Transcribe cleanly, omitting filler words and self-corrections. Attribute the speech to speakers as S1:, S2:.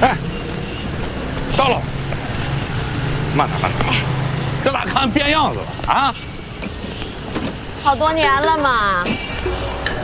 S1: 哎，到了，慢点慢点，这咋看变样子了啊？
S2: 好多年了嘛。